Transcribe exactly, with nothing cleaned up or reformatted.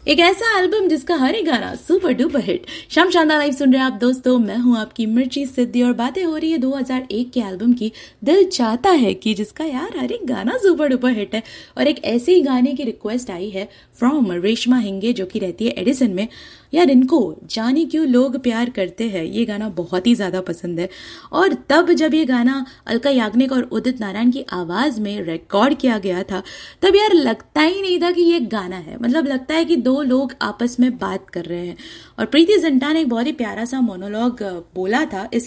एक ऐसा एल्बम जिसका हर एक गाना सुपर डुपर हिट। शाम शानदार लाइव सुन रहे हैं आप दोस्तों, मैं हूं आपकी मिर्ची सिद्धि और बातें हो रही है दो हज़ार एक के एल्बम की दिल चाहता है कि जिसका यार हर एक गाना सुपर डुपर हिट है। और एक ऐसे ही गाने की रिक्वेस्ट आई है फ्रॉम रेशमा हिंगे जो कि रहती है एडिसन में। यार इनको जाने क्यों लोग प्यार करते हैं ये गाना बहुत ही ज्यादा पसंद है। और तब जब ये गाना अलका याग्निक और उदित नारायण की आवाज में रिकॉर्ड किया गया था तब यार लगता ही नहीं था कि ये गाना है, मतलब लगता है कि दो लोग आपस में बात कर रहे हैं। और प्रीति जिंटा ने एक बहुत ही प्यारा सा मोनोलॉग बोला था इस